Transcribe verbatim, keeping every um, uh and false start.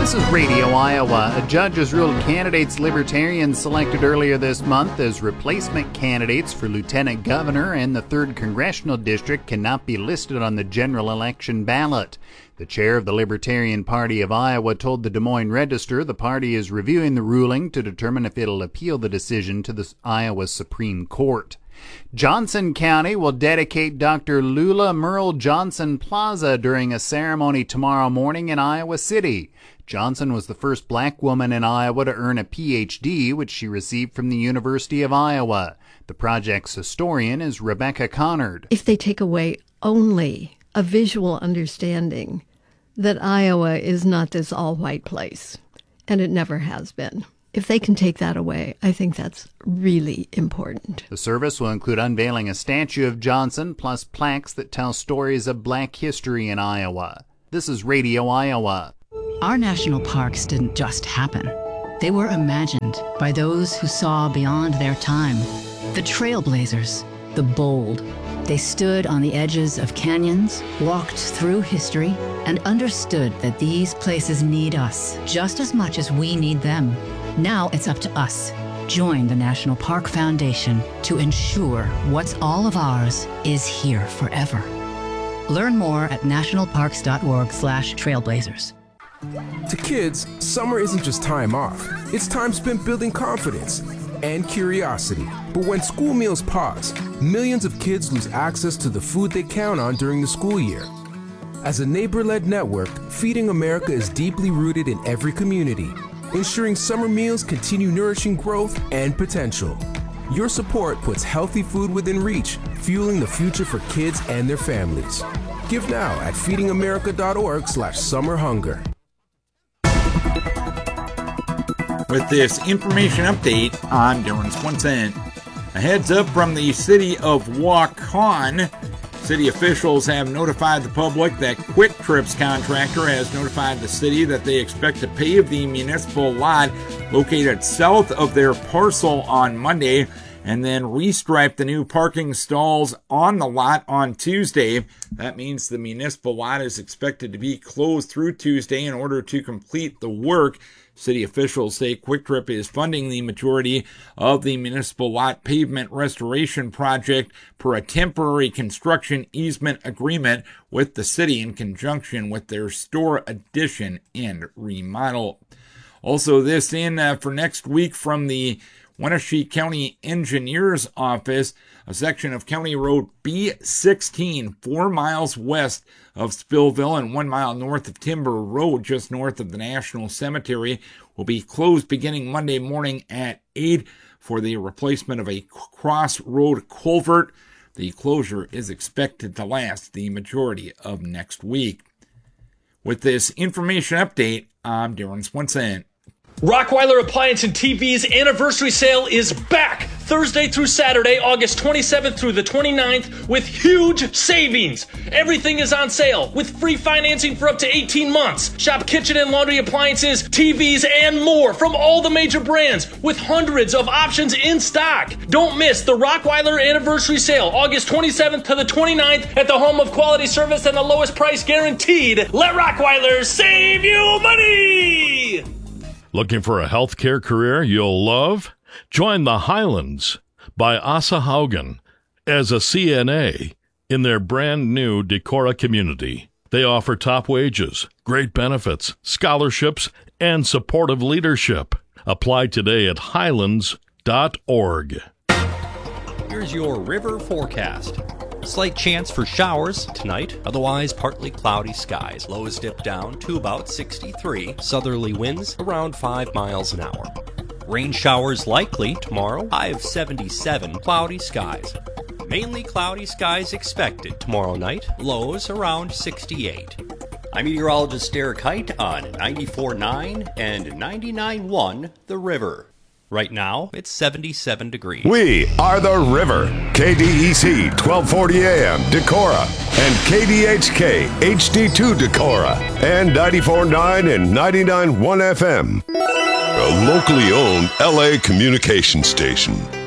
This is Radio Iowa. A judge has ruled candidates Libertarians selected earlier this month as replacement candidates for lieutenant governor and the third Congressional District cannot be listed on the general election ballot. The chair of the Libertarian Party of Iowa told the Des Moines Register the party is reviewing the ruling to determine if it'll appeal the decision to the Iowa Supreme Court. Johnson County will dedicate Doctor Lula Merle Johnson Plaza during a ceremony tomorrow morning in Iowa City. Johnson was the first black woman in Iowa to earn a P H D, which she received from the University of Iowa. The project's historian is Rebecca Connard. If they take away only a visual understanding that Iowa is not this all-white place, and it never has been, if they can take that away, I think that's really important. The service will include unveiling a statue of Johnson, plus plaques that tell stories of black history in Iowa. This is Radio Iowa. Our national parks didn't just happen. They were imagined by those who saw beyond their time. The trailblazers, the bold. They stood on the edges of canyons, walked through history, and understood that these places need us just as much as we need them. Now it's up to us. Join the National Park Foundation to ensure what's all of ours is here forever. Learn more at nationalparks.org slash trailblazers. To kids, summer isn't just time off. It's time spent building confidence and curiosity. But when school meals pause, millions of kids lose access to the food they count on during the school year. As a neighbor-led network, Feeding America is deeply rooted in every community, ensuring summer meals continue nourishing growth and potential. Your support puts healthy food within reach, fueling the future for kids and their families. Give now at feedingamerica.org slash summer hunger. With this information update, I'm Darren Swenson. A heads up from the city of Waukon. City officials have notified the public that Quick Trip's contractor has notified the city that they expect to pave the municipal lot located south of their parcel on Monday and then restripe the new parking stalls on the lot on Tuesday. That means the municipal lot is expected to be closed through Tuesday in order to complete the work. City officials say Quick Trip is funding the majority of the municipal lot pavement restoration project per a temporary construction easement agreement with the city in conjunction with their store addition and remodel. Also, this in uh, for next week from the Wenatchee County Engineers Office, a section of County Road B sixteen, four miles west of Spillville and one mile north of Timber Road, just north of the National Cemetery, will be closed beginning Monday morning at eight for the replacement of a crossroad culvert. The closure is expected to last the majority of next week. With this information update, I'm Darren Swenson. Rockweiler Appliance and T V's anniversary sale is back Thursday through Saturday, August twenty-seventh through the twenty-ninth, with huge savings. Everything is on sale with free financing for up to eighteen months. Shop kitchen and laundry appliances, T Vs, and more from all the major brands with hundreds of options in stock. Don't miss the Rockweiler anniversary sale, August twenty-seventh to the twenty-ninth, at the home of quality service and the lowest price guaranteed. Let Rockweiler save you money! Looking for a healthcare career you'll love? Join the Highlands by Asa Haugen as a C N A in their brand new Decorah community. They offer top wages, great benefits, scholarships, and supportive leadership. Apply today at highlands dot org. Here's your river forecast. Slight chance for showers tonight, otherwise partly cloudy skies. Lows dip down to about sixty-three. Southerly winds around five miles an hour. Rain showers likely tomorrow, high of seventy-seven. Cloudy skies. Mainly cloudy skies expected tomorrow night, lows around sixty-eight. I'm meteorologist Derek Height on ninety-four point nine and ninety-nine point one The River. Right now, it's seventy-seven degrees. We are The River. K D E C twelve forty A M Decorah and K D H K H D two Decorah and ninety-four point nine and ninety-nine point one F M. A locally owned L A communication station.